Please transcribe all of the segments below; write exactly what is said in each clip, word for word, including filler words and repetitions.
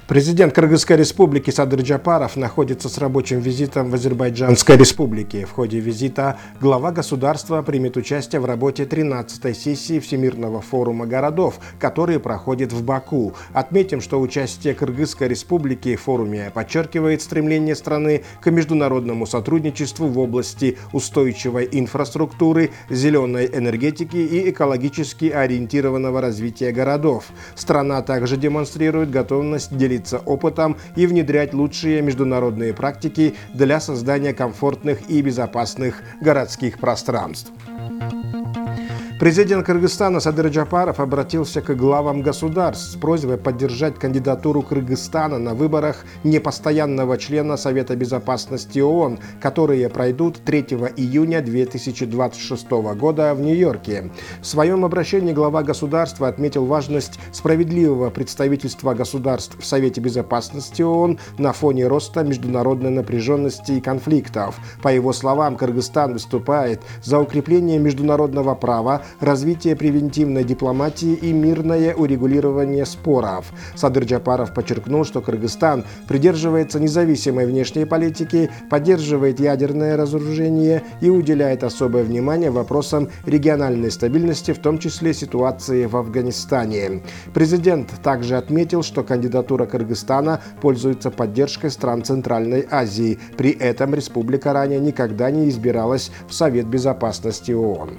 Президент Кыргызской республики Садыр Джапаров находится с рабочим визитом в Азербайджанской республике. В ходе визита глава государства примет участие в работе тринадцатой сессии Всемирного форума городов, который проходит в Баку. Отметим, что участие Кыргызской республики в форуме подчеркивает стремление страны к международному сотрудничеству в области устойчивой инфраструктуры, зеленой энергетики и экологически ориентированного развития городов. Страна также демонстрирует готовность делиться опытом и внедрять лучшие международные практики для создания комфортных и безопасных городских пространств. Президент Кыргызстана Садыр Джапаров обратился к главам государств с просьбой поддержать кандидатуру Кыргызстана на выборах непостоянного члена Совета Безопасности ООН, которые пройдут третьего июня две тысячи двадцать шестого года в Нью-Йорке. В своем обращении глава государства отметил важность справедливого представительства государств в Совете Безопасности ООН на фоне роста международной напряженности и конфликтов. По его словам, Кыргызстан выступает за укрепление международного права, развитие превентивной дипломатии и мирное урегулирование споров. Садыр Джапаров подчеркнул, что Кыргызстан придерживается независимой внешней политики, поддерживает ядерное разоружение и уделяет особое внимание вопросам региональной стабильности, в том числе ситуации в Афганистане. Президент также отметил, что кандидатура Кыргызстана пользуется поддержкой стран Центральной Азии. При этом республика ранее никогда не избиралась в Совет Безопасности ООН.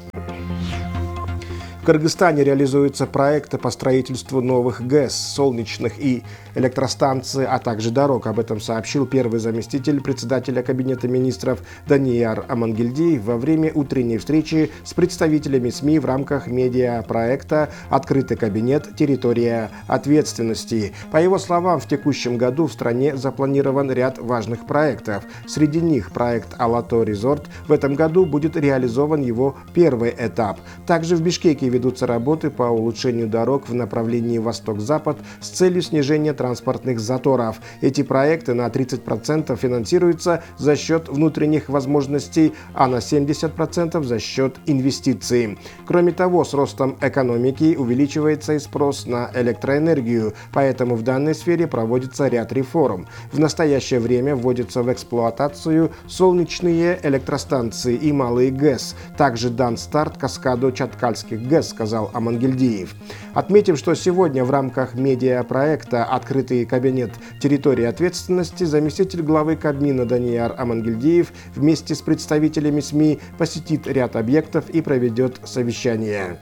В Кыргызстане реализуются проекты по строительству новых ГЭС, солнечных и электростанций, а также дорог. Об этом сообщил первый заместитель председателя Кабинета министров Данияр Амангельдиев во время утренней встречи с представителями СМИ в рамках медиапроекта «Открытый кабинет. Территория ответственности». По его словам, в текущем году в стране запланирован ряд важных проектов. Среди них проект «Алато Резорт». В этом году будет реализован его первый этап. Также в Бишкеке ведутся работы по улучшению дорог в направлении восток-запад с целью снижения транспортных заторов. Эти проекты на тридцать процентов финансируются за счет внутренних возможностей, а на семьдесят процентов за счет инвестиций. Кроме того, с ростом экономики увеличивается и спрос на электроэнергию, поэтому в данной сфере проводится ряд реформ. В настоящее время вводятся в эксплуатацию солнечные электростанции и малые ГЭС. Также дан старт каскаду чаткальских ГЭС, сказал Амангельдиев. Отметим, что сегодня в рамках медиапроекта «Открытый кабинет. Территории ответственности» заместитель главы Кабмина Данияр Амангельдиев вместе с представителями СМИ посетит ряд объектов и проведет совещание.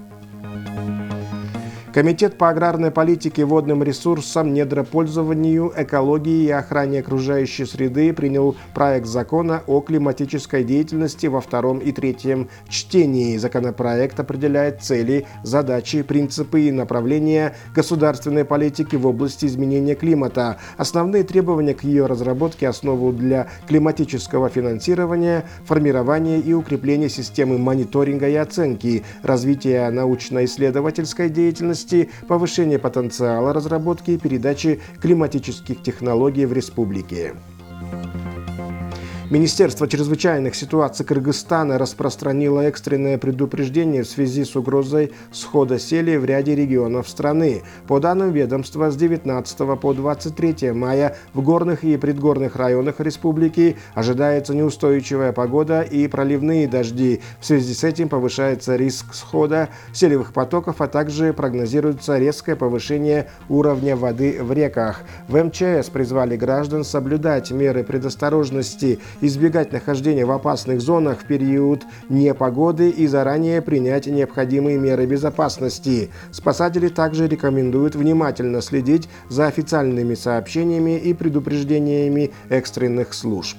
Комитет по аграрной политике, водным ресурсам, недропользованию, экологии и охране окружающей среды принял проект закона о климатической деятельности во втором и третьем чтении. Законопроект определяет цели, задачи, принципы и направления государственной политики в области изменения климата. Основные требования к ее разработке, основу для климатического финансирования, формирования и укрепления системы мониторинга и оценки, развития научно-исследовательской деятельности, повышение потенциала разработки и передачи климатических технологий в республике. Министерство чрезвычайных ситуаций Кыргызстана распространило экстренное предупреждение в связи с угрозой схода сели в ряде регионов страны. По данным ведомства, с девятнадцатого по двадцать третье мая в горных и предгорных районах республики ожидается неустойчивая погода и проливные дожди. В связи с этим повышается риск схода селевых потоков, а также прогнозируется резкое повышение уровня воды в реках. В эм че эс призвали граждан соблюдать меры предосторожности, избегать нахождения в опасных зонах в период непогоды и заранее принять необходимые меры безопасности. Спасатели также рекомендуют внимательно следить за официальными сообщениями и предупреждениями экстренных служб.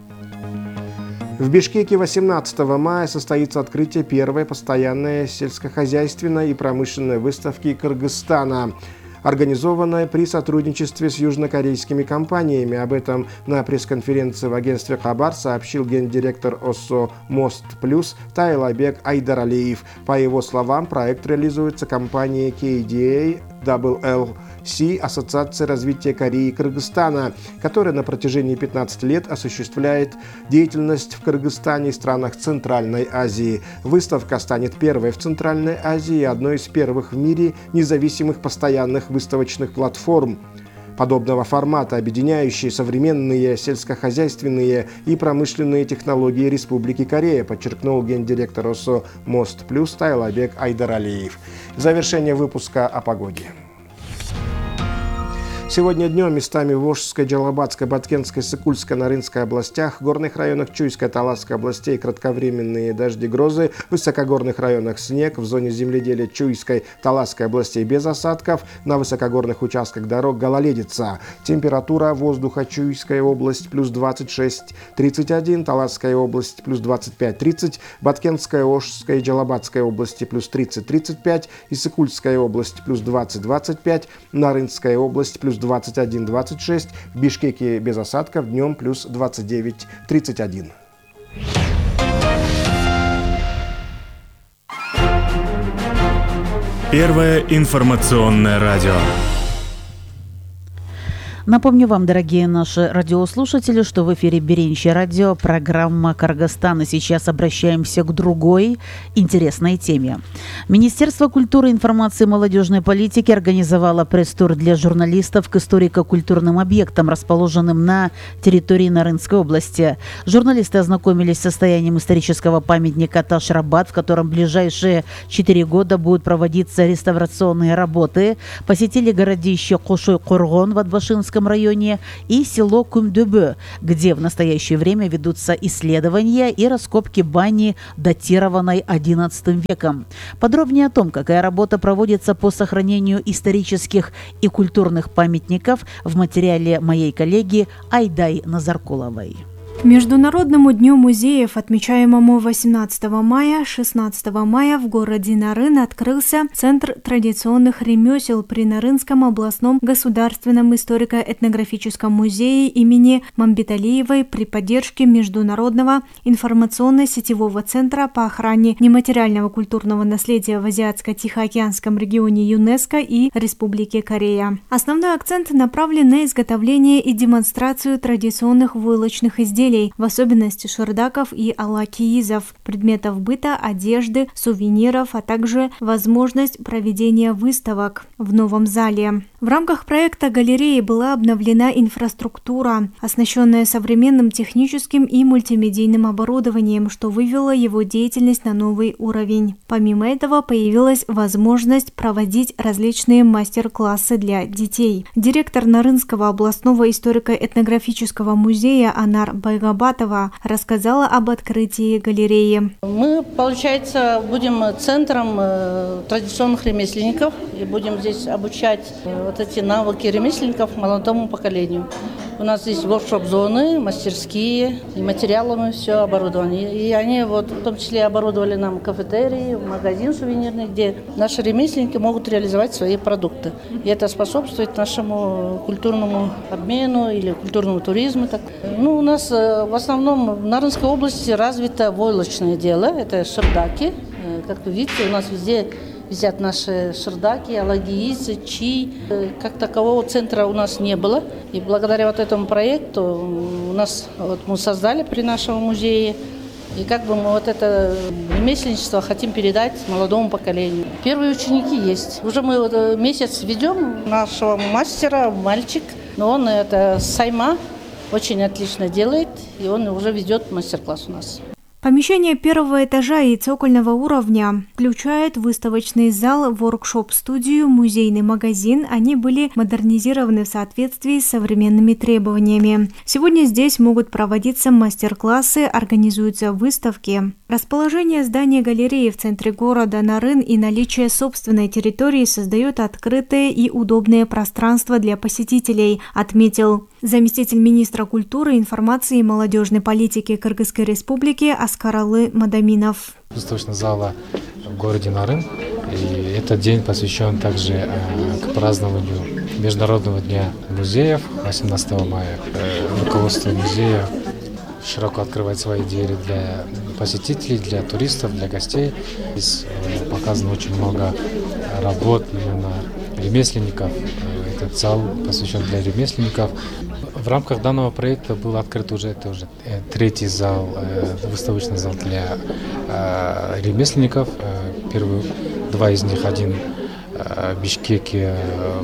В Бишкеке восемнадцатого мая состоится открытие первой постоянной сельскохозяйственной и промышленной выставки Кыргызстана, организованная при сотрудничестве с южнокорейскими компаниями. Об этом на пресс-конференции в агентстве Хабар сообщил гендиректор ОСО «Мост Плюс» Тайлайбек Айдаралиев. По его словам, проект реализуется компанией кей ди эй дабл эл си Ассоциации развития Кореи и Кыргызстана, которая на протяжении пятнадцати лет осуществляет деятельность в Кыргызстане и странах Центральной Азии. Выставка станет первой в Центральной Азии и одной из первых в мире независимых постоянных выставочных платформ. подобного формата, объединяющий современные сельскохозяйственные и промышленные технологии Республики Корея, подчеркнул гендиректор ОСО «Мост Плюс» Тайлабек Айдаралиев. Завершение выпуска о погоде. Сегодня днем местами в Волжской, Джалабатской, Баткенской, Сыкульской, Нарынской областях, горных районах Чуйской, Таласской областей кратковременные дожди, грозы, в высокогорных районах снег, в зоне земледелия Чуйской, Таласской областей без осадков, на высокогорных участках дорог гололедица. Температура воздуха: Чуйская область плюс двадцать шесть тридцать один, Таласская область плюс двадцать пять тридцать, Баткенская, Волжская и Джалабатская области плюс тридцать тридцать пять, и Сыкульская область плюс двадцать двадцать пять, Нарынская область плюс двадцать один двадцать шесть, в Бишкеке без осадков, днем плюс двадцать девять тридцать один. Первое информационное радио. Напомню вам, дорогие наши радиослушатели, что в эфире Беренче радио, программа «Кыргызстан». И сейчас обращаемся к другой интересной теме. Министерство культуры, информации и молодежной политики организовало пресс-тур для журналистов к историко-культурным объектам, расположенным на территории Нарынской области. Журналисты ознакомились с состоянием исторического памятника Таш-Рабат, в котором в ближайшие четыре года будут проводиться реставрационные работы. Посетили городище Кошой-Коргон в Адбашинском районе и село Кумдюбе, где в настоящее время ведутся исследования и раскопки бани, датированной одиннадцатым веком. Подробнее о том, какая работа проводится по сохранению исторических и культурных памятников, в материале моей коллеги Айдай Назаркуловой. К Международному дню музеев, отмечаемому восемнадцатого мая, шестнадцатого мая в городе Нарын открылся Центр традиционных ремесел при Нарынском областном государственном историко-этнографическом музее имени Мамбеталиевой при поддержке Международного информационно-сетевого центра по охране нематериального культурного наследия в Азиатско-Тихоокеанском регионе ЮНЕСКО и Республике Корея. Основной акцент направлен на изготовление и демонстрацию традиционных войлочных изделий, в особенности шардаков и алакиизов, предметов быта, одежды, сувениров, а также возможность проведения выставок в новом зале. В рамках проекта галереи была обновлена инфраструктура, оснащенная современным техническим и мультимедийным оборудованием, что вывело его деятельность на новый уровень. Помимо этого, появилась возможность проводить различные мастер-классы для детей. Директор Нарынского областного историко-этнографического музея Анар Байгабатова рассказала об открытии галереи. Мы, получается, будем центром э, традиционных ремесленников и будем здесь обучать э, вот эти навыки ремесленников молодому поколению. У нас здесь воркшоп-зоны, мастерские, и материалами все оборудование. И они вот в том числе оборудовали нам кафетерий, магазин сувенирный, где наши ремесленники могут реализовать свои продукты. И это способствует нашему культурному обмену или культурному туризму. Так. Ну, у нас в основном в Нарынской области развито войлочное дело, это шардаки. Как вы видите, у нас везде висят наши шардаки, алагиисы, чи. Как такового центра у нас не было. И благодаря вот этому проекту у нас вот мы создали при нашем музее. И как бы мы вот это ремесленничество хотим передать молодому поколению. Первые ученики есть. Уже мы вот месяц ведем нашего мастера, мальчик. Но он это Сайма очень отлично делает, и он уже ведет мастер-класс у нас. Помещение первого этажа и цокольного уровня включает выставочный зал, воркшоп-студию, музейный магазин. Они были модернизированы в соответствии с современными требованиями. Сегодня здесь могут проводиться мастер-классы, организуются выставки. Расположение здания галереи в центре города Нарын и наличие собственной территории создает открытое и удобное пространство для посетителей, отметил заместитель министра культуры, информации и молодежной политики Кыргызской республики Аскаралы Мадаминов. Выставочного зала в городе Нарын. И этот день посвящен также э, к празднованию Международного дня музеев восемнадцатого мая. Э, руководство музея широко открывает свои двери для посетителей, для туристов, для гостей. Здесь э, показано очень много работ именно ремесленников. Этот зал посвящен для ремесленников. В рамках данного проекта был открыт уже, это уже третий зал, выставочный зал для э, ремесленников. Первые два из них, один в Бишкеке,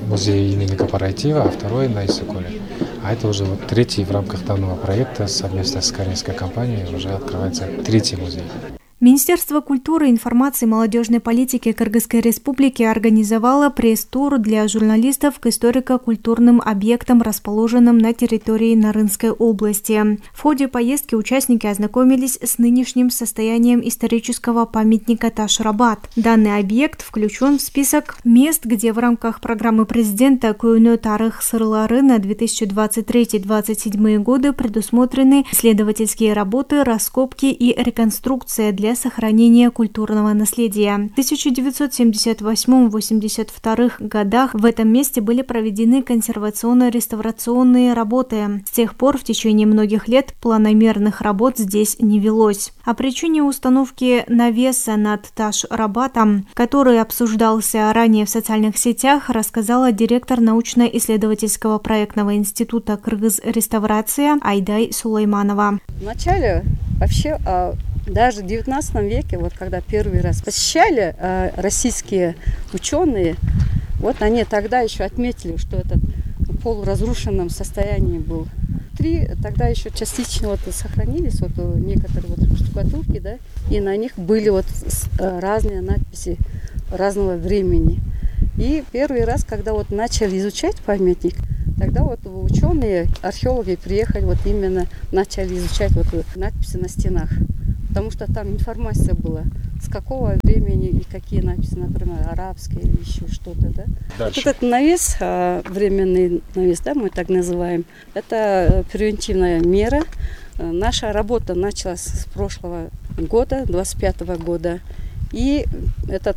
музей имени корпоратива, а второй на Иссыкуле. А это уже вот третий в рамках данного проекта совместно с корейской компанией уже открывается третий музей. Министерство культуры, информации и молодежной политики Кыргызской республики организовало пресс-тур для журналистов к историко-культурным объектам, расположенным на территории Нарынской области. В ходе поездки участники ознакомились с нынешним состоянием исторического памятника Таш-Рабат. Данный объект включен в список мест, где в рамках программы президента «Көөнө тарых сырлары» на две тысячи двадцать третий — две тысячи двадцать седьмой годы предусмотрены исследовательские работы, раскопки и реконструкция для для сохранения культурного наследия. В тысяча девятьсот семьдесят восьмом — восемьдесят втором годах в этом месте были проведены консервационно-реставрационные работы. С тех пор в течение многих лет планомерных работ здесь не велось. О причине установки навеса над Таш-Рабатом, который обсуждался ранее в социальных сетях, рассказала директор научно-исследовательского проектного института «Кыргыз-реставрация» Айдай Сулайманова. Вначале вообще даже в девятнадцатом веке, вот когда первый раз посещали э, российские ученые, вот они тогда еще отметили, что этот в полуразрушенном состоянии был. Три тогда еще частично вот сохранились вот некоторые вот штукатурки, да, и на них были вот разные надписи разного времени. И первый раз, когда вот начали изучать памятник, тогда вот ученые, археологи приехали, вот именно начали изучать вот надписи на стенах. Потому что там информация была, с какого времени и какие надписи, например, арабские или еще что-то. Да? Вот этот навес, временный навес, да, мы так называем, это превентивная мера. Наша работа началась с прошлого года, двадцать пятого года. И эта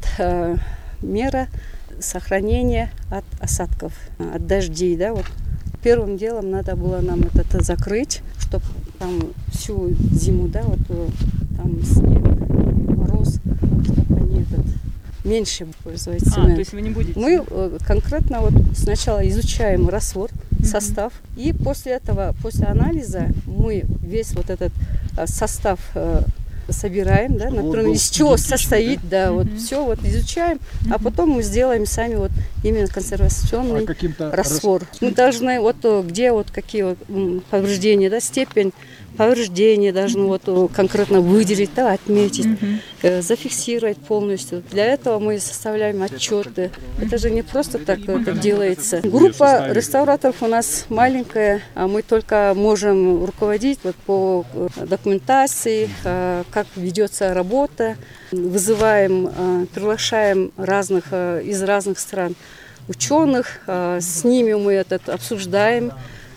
мера сохранения от осадков, от дождей. Да, вот. Первым делом надо было нам это закрыть, чтобы там всю зиму, да, вот там снег, мороз, чтобы они этот, меньше производить а, цемент. То есть вы не будете? Мы конкретно вот сначала изучаем раствор, mm-hmm. состав, и после этого, после анализа мы весь вот этот состав собираем, да, например, из чего состоит, да, mm-hmm. вот все вот изучаем, mm-hmm. а потом мы сделаем сами вот именно консервационный а раствор. Рас... Мы должны вот где вот какие вот повреждения, да, степень повреждения должны вот конкретно выделить, да, отметить, mm-hmm. э, зафиксировать полностью. Для этого мы составляем отчеты. Это же не просто так это делается. Группа реставраторов у нас маленькая, а мы только можем руководить вот по документации, э, как ведется работа, вызываем, э, приглашаем разных э, из разных стран ученых, э, с ними мы этот обсуждаем.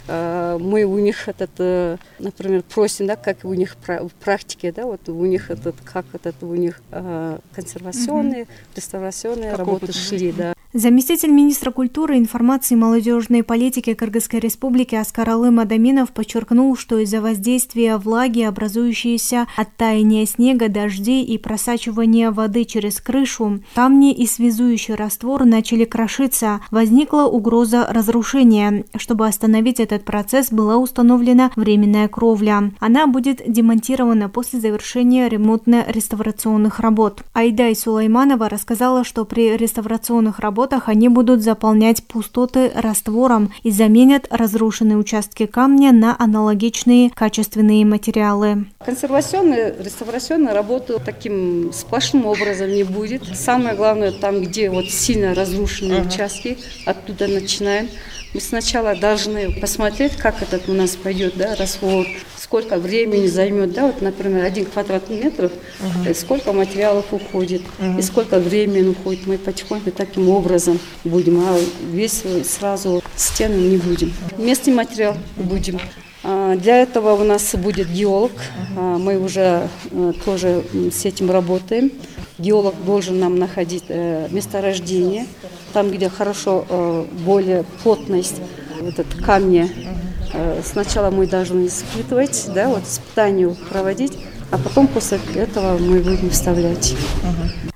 Мы у них этот, например, просим, да, как у них в практике, да, вот у них этот, как этот, у них консервационные, реставрационные как работы опыт, шли, да. Заместитель министра культуры, информации и молодежной политики Кыргызской республики Аскаралы Мадаминов подчеркнул, что из-за воздействия влаги, образующейся от таяния снега, дождей и просачивания воды через крышу, камни и связующий раствор начали крошиться. Возникла угроза разрушения. Чтобы остановить этот процесс, была установлена временная кровля. Она будет демонтирована после завершения ремонтно-реставрационных работ. Айдай Сулайманова рассказала, что при реставрационных работах они будут заполнять пустоты раствором и заменят разрушенные участки камня на аналогичные качественные материалы. Консервационная, реставрационная работа таким сплошным образом не будет. Самое главное, там, где вот сильно разрушенные uh-huh. участки, оттуда начинаем. Мы сначала должны посмотреть, как этот у нас пойдет, да, раствор, сколько времени займет, да, вот, например, один квадратный метр, uh-huh. сколько материалов уходит, uh-huh. и сколько времени уходит. Мы потихоньку таким образом будем, а весь сразу стены не будем. Местный материал будем. Для этого у нас будет геолог, uh-huh. мы уже тоже с этим работаем. Геолог должен нам находить месторождение, там, где хорошо, более плотность вот этот камня. Сначала мы должны испытывать, да, вот испытания проводить, а потом после этого мы будем вставлять.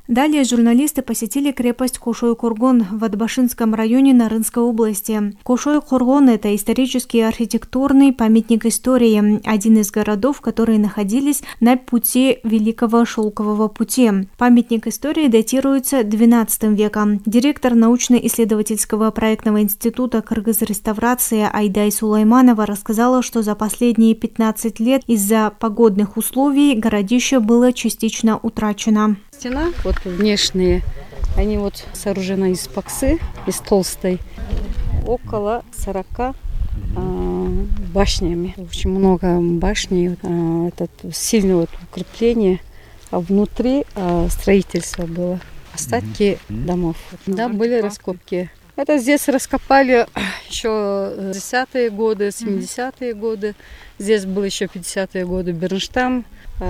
Далее журналисты посетили крепость Кошой-Кургон в Адбашинском районе Нарынской области. Кошой-Кургон – это исторический архитектурный памятник истории, один из городов, которые находились на пути Великого Шелкового пути. Памятник истории датируется двенадцатым веком. Директор научно-исследовательского проектного института Кыргыз-реставрации Айдай Сулайманова рассказала, что за последние пятнадцать лет из-за погодных условий городище было частично утрачено. Стена, вот внешние, они вот сооружены из паксы, из толстой, около сорока э, башнями. Очень много башней, э, это сильное вот укрепление, а внутри э, строительство было, остатки домов. Да, были раскопки. Это здесь раскопали еще десятые годы, семидесятые годы. Здесь был еще пятидесятые годы Бернштам.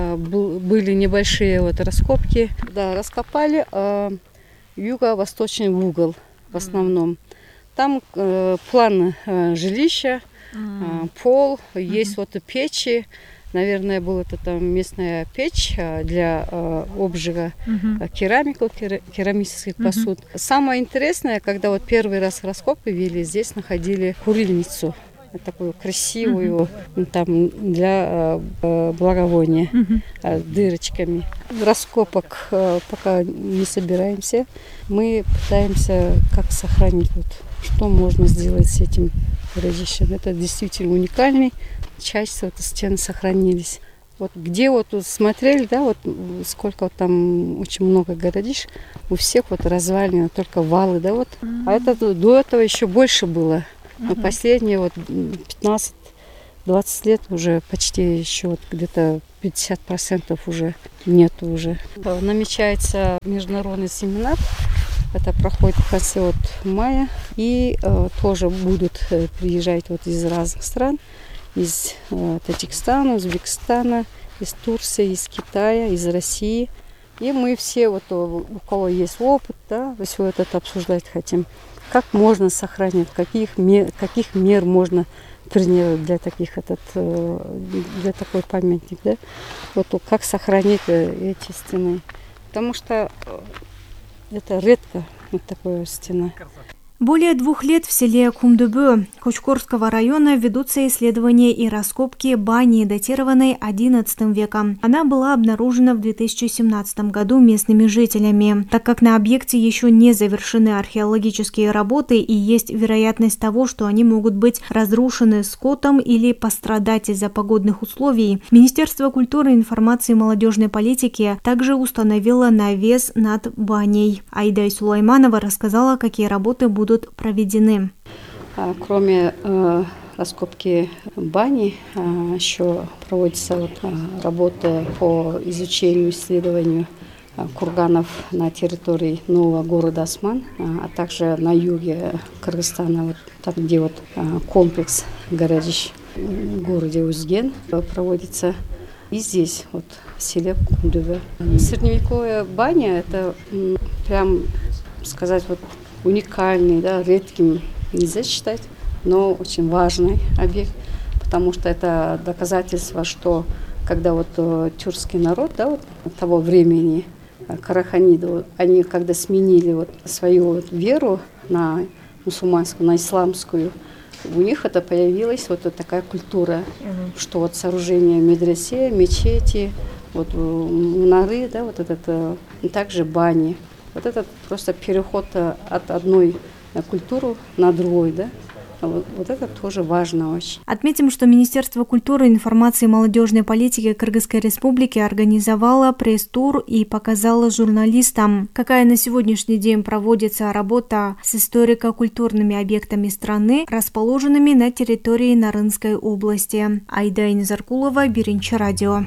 Были небольшие вот раскопки. Да, раскопали э, юго-восточный угол в основном. Там э, план э, жилища, э, пол, есть вот печи. Наверное, была это там местная печь для э, обжига uh-huh. керамику, кер, керамических посуд. Uh-huh. Самое интересное, когда вот первый раз раскопы вели, здесь находили курильницу. Такую красивую, uh-huh. там для э, благовония, uh-huh. э, дырочками. Раскопок э, пока не собираемся. Мы пытаемся как сохранить, вот, что можно сделать с этим городищем. Это действительно уникальный. Часть вот стены сохранились. Вот где вот смотрели, да, вот сколько вот там очень много городищ, у всех вот развалины, только валы, да, вот. Mm-hmm. А это до этого еще больше было. Но mm-hmm. последние вот пятнадцать-двадцать лет уже почти еще вот где-то пятьдесят процентов уже нету уже. Намечается международный семинар. Это проходит в конце вот мая. И э, тоже будут э, приезжать вот из разных стран. Из э, Таджикистана, Узбекистана, из Турции, из Китая, из России. И мы все, вот, у кого есть опыт, да, все это обсуждать хотим. Как можно сохранить, каких мер, каких мер можно принять для таких этот, для такой памятник, да? Вот как сохранить эти стены. Потому что это редко, вот такая стена. Более двух лет в селе Кумдыбы Кучкорского района ведутся исследования и раскопки бани, датированной одиннадцатым веком. Она была обнаружена в две тысячи семнадцатом году местными жителями. Так как на объекте еще не завершены археологические работы и есть вероятность того, что они могут быть разрушены скотом или пострадать из-за погодных условий, Министерство культуры, информации и молодежной политики также установило навес над баней. Айдай Сулайманова рассказала, какие работы будут будут проведены. Кроме э, раскопки бани, э, еще проводится вот, э, работа по изучению, исследованию э, курганов на территории нового города Осман, э, а также на юге Кыргызстана, вот, там, где вот, э, комплекс городищ в городе Узген э, проводится. И здесь, вот, в селе Кумдыбы. Средневековая баня, это м, прям сказать, вот, уникальный, да, редким нельзя считать, но очень важный объект, потому что это доказательство, что когда вот тюркский народ, да, вот того времени, караханиды, они когда сменили вот свою вот веру на мусульманскую, на исламскую, у них это появилась вот такая культура, mm-hmm. что вот сооружение медресе, мечети, вот мнары, да, вот это, и также бани. Вот это просто переход от одной культуры на другую, да? Вот, вот это тоже важно очень. Отметим, что Министерство культуры, информации и молодежной политики Кыргызской Республики организовало пресс-тур и показало журналистам, какая на сегодняшний день проводится работа с историко-культурными объектами страны, расположенными на территории Нарынской области. Айдай Низаркулова, Биринчи радио.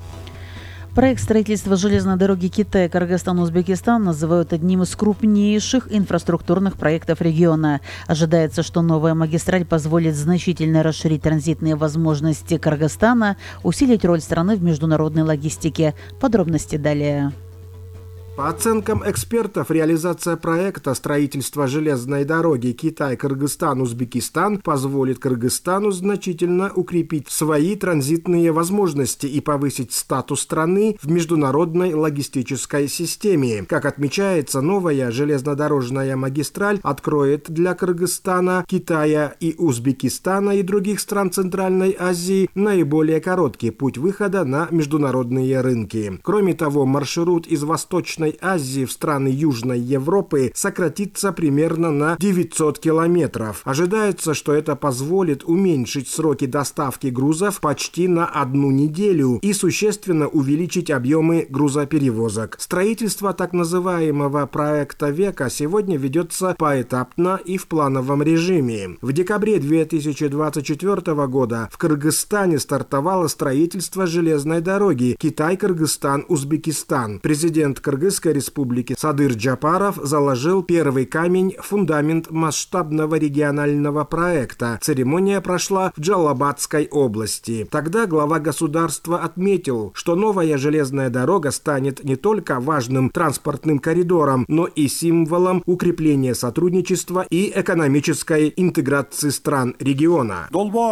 Проект строительства железной дороги Китай-Кыргызстан-Узбекистан называют одним из крупнейших инфраструктурных проектов региона. Ожидается, что новая магистраль позволит значительно расширить транзитные возможности Кыргызстана, усилить роль страны в международной логистике. Подробности далее. По оценкам экспертов, реализация проекта строительства железной дороги Китай-Кыргызстан-Узбекистан позволит Кыргызстану значительно укрепить свои транзитные возможности и повысить статус страны в международной логистической системе. Как отмечается, новая железнодорожная магистраль откроет для Кыргызстана, Китая и Узбекистана и других стран Центральной Азии наиболее короткий путь выхода на международные рынки. Кроме того, маршрут из Восточной Азии в страны Южной Европы сократится примерно на девятьсот километров. Ожидается, что это позволит уменьшить сроки доставки грузов почти на одну неделю и существенно увеличить объемы грузоперевозок. Строительство так называемого проекта века сегодня ведется поэтапно и в плановом режиме. В декабре две тысячи двадцать четвёртого года в Кыргызстане стартовало строительство железной дороги Китай-Кыргызстан-Узбекистан. Президент Кыргызской республики Садыр Джапаров заложил первый камень, фундамент масштабного регионального проекта. Церемония прошла в Джалабадской области. Тогда глава государства отметил, что новая железная дорога станет не только важным транспортным коридором, но и символом укрепления сотрудничества и экономической интеграции стран региона.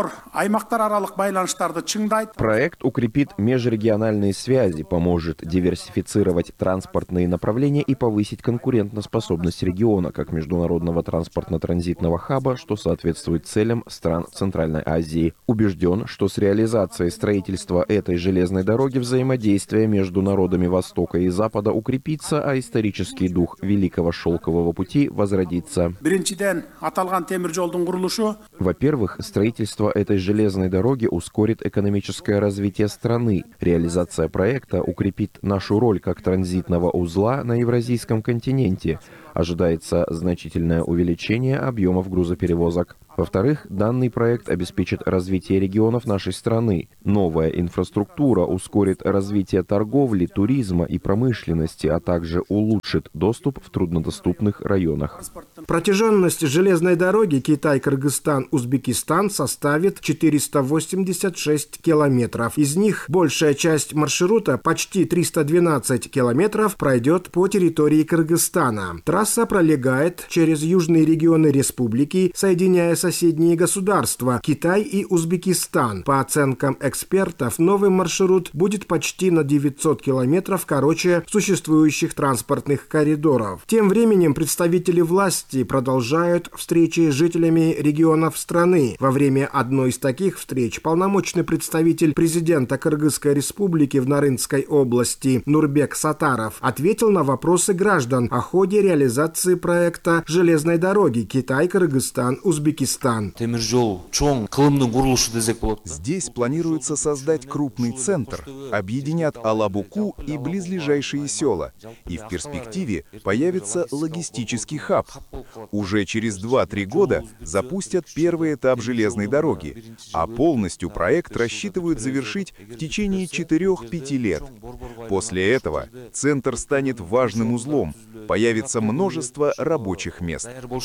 Проект укрепит межрегиональные связи, поможет диверсифицировать транспортные направления и повысить конкурентоспособность региона как международного транспортно-транзитного хаба, что соответствует целям стран Центральной Азии. Убежден, что с реализацией строительства этой железной дороги взаимодействие между народами Востока и Запада укрепится, а исторический дух Великого Шелкового пути возродится. Во-первых, строительство этой железной дороги ускорит экономическое развитие страны. Реализация проекта укрепит нашу роль как транзитного узла на Евразийском континенте. Ожидается значительное увеличение объемов грузоперевозок. Во-вторых, данный проект обеспечит развитие регионов нашей страны. Новая инфраструктура ускорит развитие торговли, туризма и промышленности, а также улучшит доступ в труднодоступных районах. Протяженность железной дороги Китай-Кыргызстан-Узбекистан составит четыреста восемьдесят шесть километров. Из них большая часть маршрута, почти триста двенадцать километров, пройдет по территории Кыргызстана. Трасса пролегает через южные регионы республики, соединяя соседние государства Китай и Узбекистан. По оценкам экспертов, новый маршрут будет почти на девятьсот километров короче существующих транспортных коридоров. Тем временем представители власти продолжают встречи с жителями регионов страны. Во время одной из таких встреч полномочный представитель президента Кыргызской республики в Нарынской области Нурбек Сатаров ответил на вопросы граждан о ходе реализации проекта железной дороги Китай-Кыргызстан-Узбекистан. Здесь планируется создать крупный центр, объединят Алабуку и близлежащие села, и в перспективе появится логистический хаб. Уже через два-три года запустят первый этап железной дороги, а полностью проект рассчитывают завершить в течение четырёх-пяти лет. После этого центр станет важным узлом, появится множество рабочих мест.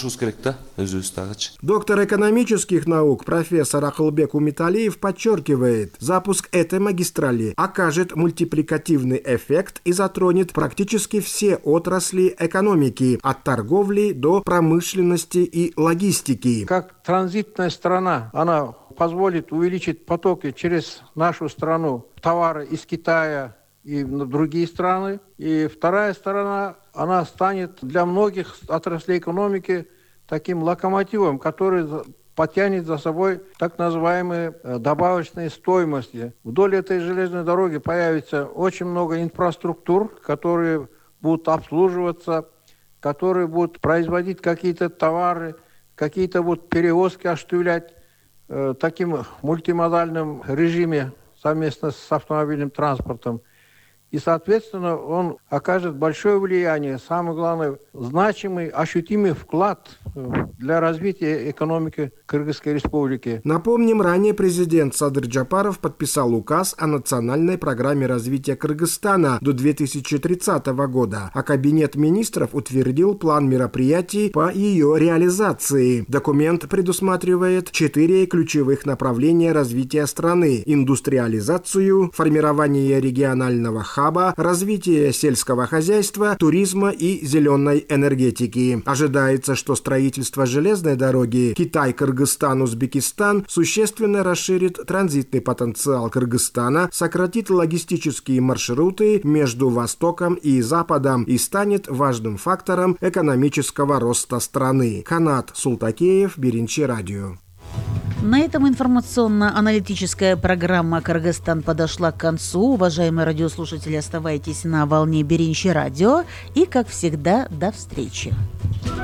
Доктор экономических наук профессор Акылбек Умиталиев подчеркивает, запуск этой магистрали окажет мультипликативный эффект и затронет практически все отрасли экономики, от торговли до промышленности и логистики. Как транзитная страна, она позволит увеличить потоки через нашу страну товары из Китая и в другие страны. И вторая сторона, она станет для многих отраслей экономики таким локомотивом, который потянет за собой так называемые добавочные стоимости. Вдоль этой железной дороги появится очень много инфраструктур, которые будут обслуживаться, которые будут производить какие-то товары, какие-то будут перевозки осуществлять э, таким мультимодальным режиме совместно с автомобильным транспортом. И, соответственно, он окажет большое влияние, самое главное, значимый, ощутимый вклад для развития экономики Кыргызской республики. Напомним, ранее президент Садыр Джапаров подписал указ о национальной программе развития Кыргызстана до две тысячи тридцатого года, а Кабинет министров утвердил план мероприятий по ее реализации. Документ предусматривает четыре ключевых направления развития страны: индустриализацию, формирование регионального хаба, развития сельского хозяйства, туризма и зеленой энергетики. Ожидается, что строительство железной дороги Китай-Кыргызстан-Узбекистан существенно расширит транзитный потенциал Кыргызстана, сократит логистические маршруты между Востоком и Западом и станет важным фактором экономического роста страны. Канат Султакеев, Беренчи радио. На этом информационно-аналитическая программа «Кыргызстан» подошла к концу. Уважаемые радиослушатели, оставайтесь на волне Беренчи радио. И, как всегда, до встречи.